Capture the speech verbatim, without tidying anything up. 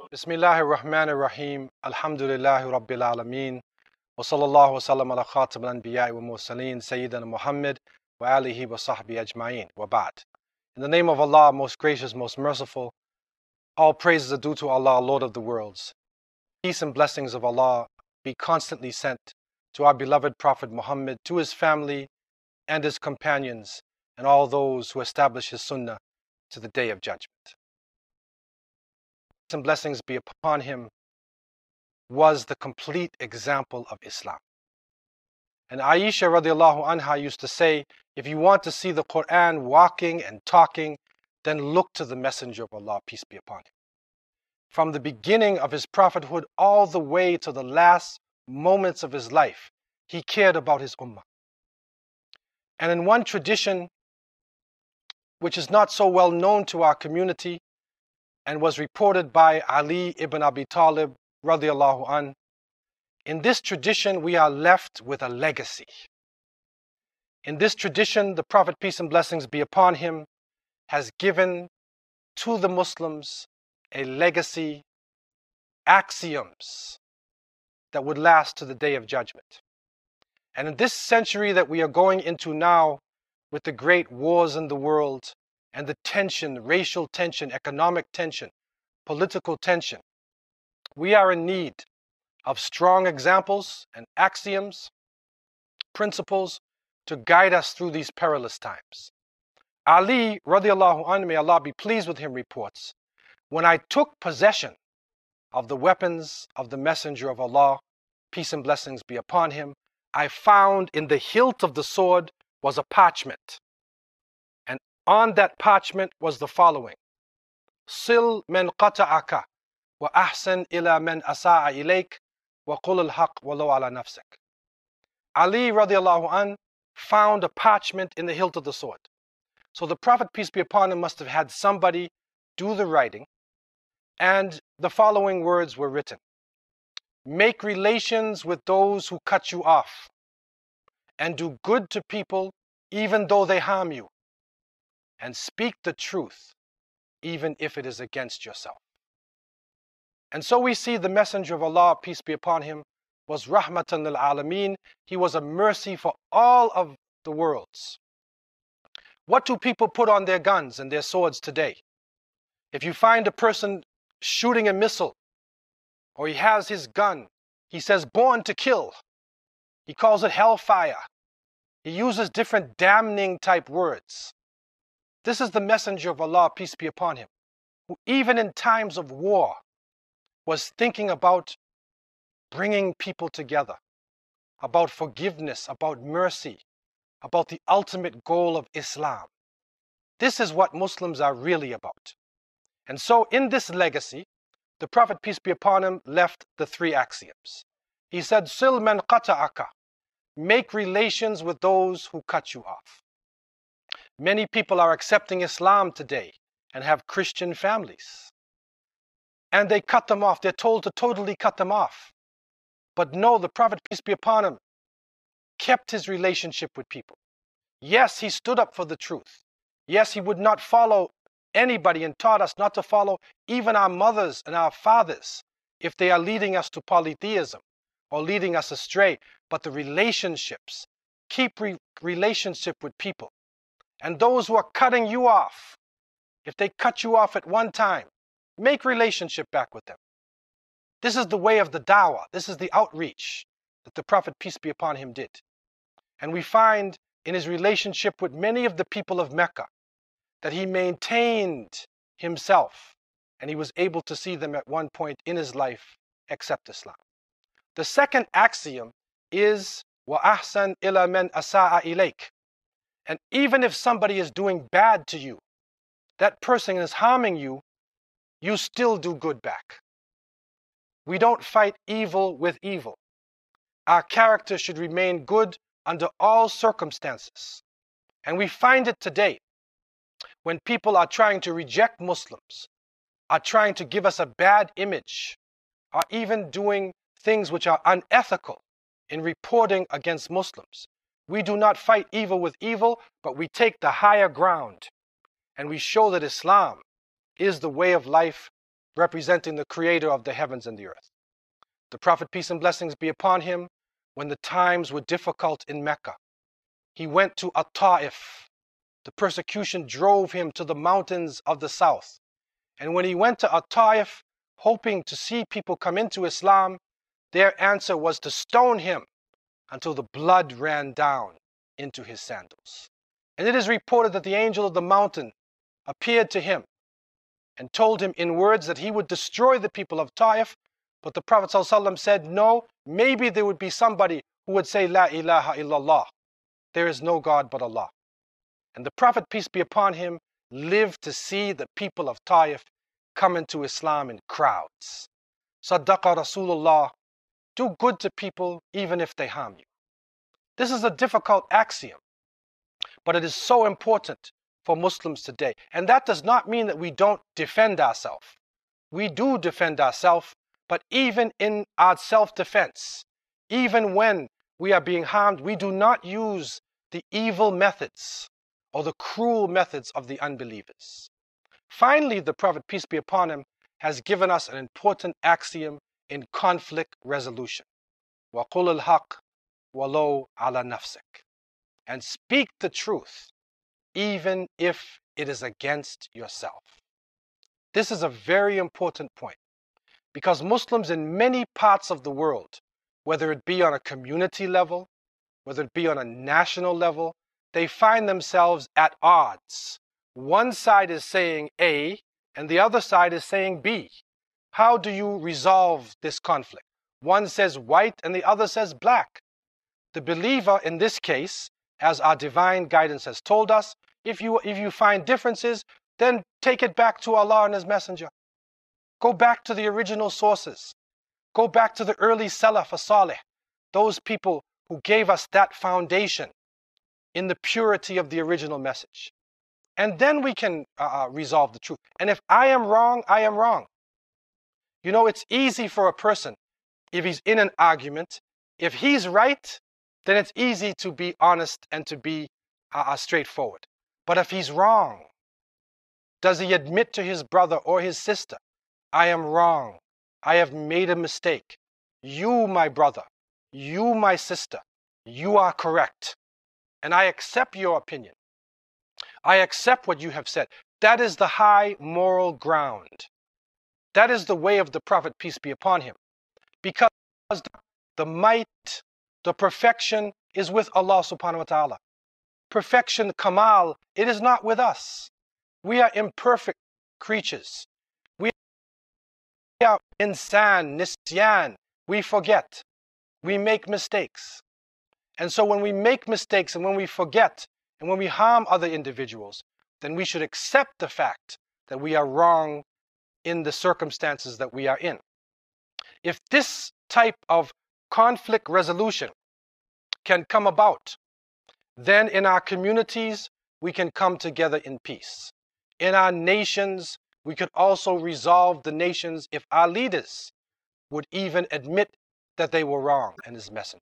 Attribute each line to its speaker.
Speaker 1: Bismillahir Rahmanir Rahim. Alhamdulillahi Rabbil Alameen. Wa sallallahu wa sallam ala khatam al-anbiya'i wa mursaleen Sayyidina Muhammad wa alihi wa sahbihi ajma'in. Wa ba'd. In the name of Allah, most gracious, most merciful, all praises are due to Allah, Lord of the worlds. Peace and blessings of Allah be constantly sent to our beloved Prophet Muhammad, to his family and his companions, and all those who establish his sunnah to the day of judgment. Peace and blessings be upon him was the complete example of Islam. And Aisha radiallahu anha used to say, if you want to see the Quran walking and talking, then look to the Messenger of Allah, peace be upon him. From the beginning of his prophethood all the way to the last moments of his life, he cared about his ummah. And in one tradition, which is not so well known to our community, and was reported by Ali ibn Abi Talib radiallahu an, in this tradition we are left with a legacy. In this tradition, the Prophet, peace and blessings be upon him, has given to the Muslims a legacy, axioms that would last to the day of judgment. And in this century that we are going into now, with the great wars in the world and the tension, racial tension, economic tension, political tension, we are in need of strong examples and axioms, principles to guide us through these perilous times. Ali radiallahu anhu, may Allah be pleased with him, reports, when I took possession of the weapons of the Messenger of Allah, peace and blessings be upon him, I found in the hilt of the sword was a parchment. And on that parchment was the following: Sil men qata'aka wa ahsan ila men asa'a ilayk wa qul al-haq walau ala nafsik. Ali radiallahu an found a parchment in the hilt of the sword. So the Prophet, peace be upon him, must have had somebody do the writing, and the following words were written: make relations with those who cut you off, and do good to people even though they harm you, and speak the truth even if it is against yourself. And so we see the Messenger of Allah, peace be upon him, was rahmatan lil alameen. He was a mercy for all of the worlds. What do people put on their guns and their swords today? If you find a person shooting a missile, or he has his gun, he says born to kill. He calls it hellfire. He uses different damning type words. This is the Messenger of Allah, peace be upon him, who even in times of war was thinking about bringing people together, about forgiveness, about mercy, about the ultimate goal of Islam. This is what Muslims are really about. And so in this legacy, the Prophet, peace be upon him, left the three axioms. He said, Sil man qata'aka, make relations with those who cut you off. Many people are accepting Islam today and have Christian families. And they cut them off. They're told to totally cut them off. But no, the Prophet, peace be upon him, kept his relationship with people. Yes, he stood up for the truth. Yes, he would not follow anybody and taught us not to follow even our mothers and our fathers if they are leading us to polytheism or leading us astray. But the relationships, keep re relationship with people. And those who are cutting you off, if they cut you off at one time, make relationship back with them. This is the way of the dawah. This is the outreach that the Prophet, peace be upon him, did. And we find in his relationship with many of the people of Mecca that he maintained himself, and he was able to see them at one point in his life accept Islam. The second axiom is wa ahsan ila man asa'a ilayk. And even if somebody is doing bad to you, that person is harming you, you still do good back. We don't fight evil with evil. Our character should remain good under all circumstances. And we find it today when people are trying to reject Muslims, are trying to give us a bad image, are even doing things which are unethical in reporting against Muslims. We do not fight evil with evil, but we take the higher ground and we show that Islam is the way of life representing the creator of the heavens and the earth. The Prophet, peace and blessings be upon him, when the times were difficult in Mecca, he went to At-Ta'if. The persecution drove him to the mountains of the south. And when he went to At-Ta'if, hoping to see people come into Islam, their answer was to stone him until the blood ran down into his sandals. And it is reported that the angel of the mountain appeared to him and told him in words that he would destroy the people of Ta'if. But the Prophet ﷺ said, no, maybe there would be somebody who would say, La ilaha illallah. There is no God but Allah. And the Prophet, peace be upon him, lived to see the people of Ta'if come into Islam in crowds. Saddaqa Rasulullah, do good to people even if they harm you. This is a difficult axiom, but it is so important for Muslims today. And that does not mean that we don't defend ourselves. We do defend ourselves, but even in our self-defense, even when we are being harmed, we do not use the evil methods or the cruel methods of the unbelievers. Finally, the Prophet, peace be upon him, has given us an important axiom in conflict resolution. وَقُلِ الْحَقِّ وَلَوْ عَلَى نَفْسِكَ. And speak the truth, even if it is against yourself. This is a very important point, because Muslims in many parts of the world, whether it be on a community level, whether it be on a national level, they find themselves at odds. One side is saying A, and the other side is saying B. How do you resolve this conflict? One says white and the other says black. The believer in this case, as our divine guidance has told us, if you, if you find differences, then take it back to Allah and His Messenger. Go back to the original sources. Go back to the early Salaf as-Salih, those people who gave us that foundation in the purity of the original message. And then we can uh, resolve the truth. And if I am wrong, I am wrong. You know, it's easy for a person, if he's in an argument, if he's right, then it's easy to be honest and to be uh, straightforward. But if he's wrong, does he admit to his brother or his sister, I am wrong, I have made a mistake. You, my brother, you, my sister, you are correct. And I accept your opinion. I accept what you have said. That is the high moral ground. That is the way of the Prophet, peace be upon him. Because the might, the perfection is with Allah subhanahu wa ta'ala. Perfection, kamal, it is not with us. We are imperfect creatures. We are insan, nisyan. We forget. We make mistakes. And so when we make mistakes and when we forget and when we harm other individuals, then we should accept the fact that we are wrong in the circumstances that we are in. If this type of conflict resolution can come about, then in our communities, we can come together in peace. In our nations, we could also resolve the nations if our leaders would even admit that they were wrong and His messenger.